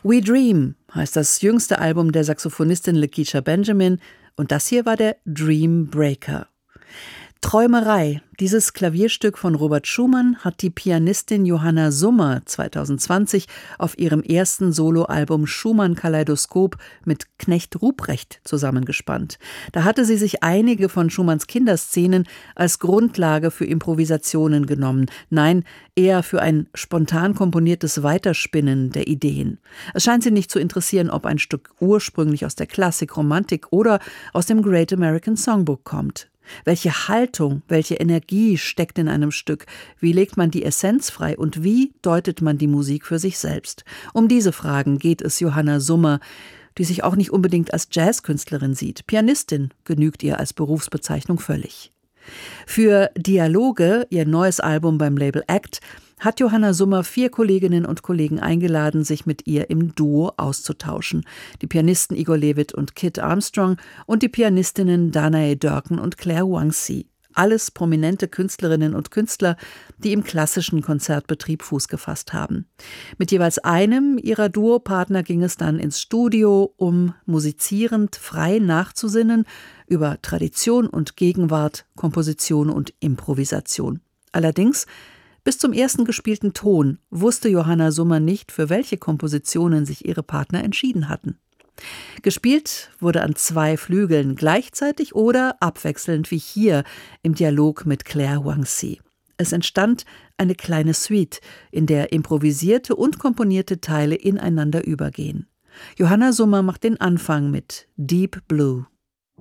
We Dream heißt das jüngste Album der Saxophonistin Lakecia Benjamin und das hier war der Dream Breaker. Träumerei, dieses Klavierstück von Robert Schumann hat die Pianistin Johanna Summer 2020 auf ihrem ersten Soloalbum Schumann Kaleidoskop mit Knecht Ruprecht zusammengespannt. Da hatte sie sich einige von Schumanns Kinderszenen als Grundlage für Improvisationen genommen. Nein, eher für ein spontan komponiertes Weiterspinnen der Ideen. Es scheint sie nicht zu interessieren, ob ein Stück ursprünglich aus der Klassik, Romantik oder aus dem Great American Songbook kommt. Welche Haltung, welche Energie steckt in einem Stück? Wie legt man die Essenz frei und wie deutet man die Musik für sich selbst? Um diese Fragen geht es Johanna Summer, die sich auch nicht unbedingt als Jazzkünstlerin sieht. Pianistin genügt ihr als Berufsbezeichnung völlig. Für Dialoge, ihr neues Album beim Label Act, hat Johanna Summer 4 Kolleginnen und Kollegen eingeladen, sich mit ihr im Duo auszutauschen. Die Pianisten Igor Levit und Kit Armstrong und die Pianistinnen Danae Durkin und Claire Wangsi. Alles prominente Künstlerinnen und Künstler, die im klassischen Konzertbetrieb Fuß gefasst haben. Mit jeweils einem ihrer Duopartner ging es dann ins Studio, um musizierend frei nachzusinnen über Tradition und Gegenwart, Komposition und Improvisation. Allerdings bis zum ersten gespielten Ton wusste Johanna Summer nicht, für welche Kompositionen sich ihre Partner entschieden hatten. Gespielt wurde an 2 Flügeln gleichzeitig oder abwechselnd wie hier im Dialog mit Claire Wangsi. Es entstand eine kleine Suite, in der improvisierte und komponierte Teile ineinander übergehen. Johanna Summer macht den Anfang mit Deep Blue.